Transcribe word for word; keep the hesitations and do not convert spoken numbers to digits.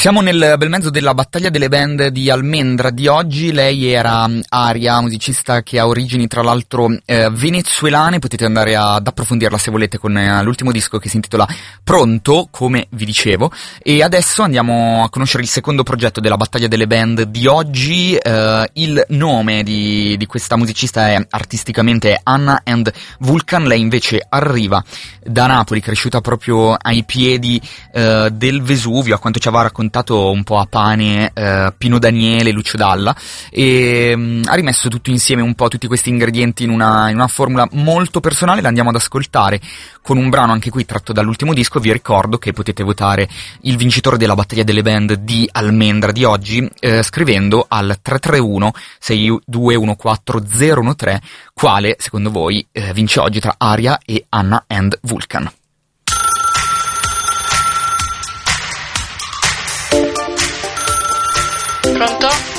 Siamo nel bel mezzo della battaglia delle band di Almendra di oggi. Lei era Aria, musicista che ha origini tra l'altro eh, venezuelane. Potete andare ad approfondirla se volete con eh, l'ultimo disco che si intitola Pronto, come vi dicevo. E adesso andiamo a conoscere il secondo progetto della battaglia delle band di oggi. Eh, il nome di, di questa musicista è artisticamente Anna and Vulcan. Lei invece arriva da Napoli, cresciuta proprio ai piedi eh, del Vesuvio, a quanto ci aveva raccontato un po' a pane eh, Pino Daniele, Lucio Dalla, e mh, ha rimesso tutto insieme un po' tutti questi ingredienti in una, in una formula molto personale. La andiamo ad ascoltare con un brano anche qui tratto dall'ultimo disco. Vi ricordo che potete votare il vincitore della battaglia delle band di Almendra di oggi eh, scrivendo al tre tre uno sei due uno quattro zero uno tre quale secondo voi eh, vince oggi tra Aria e Anna and Vulcan. Pronto?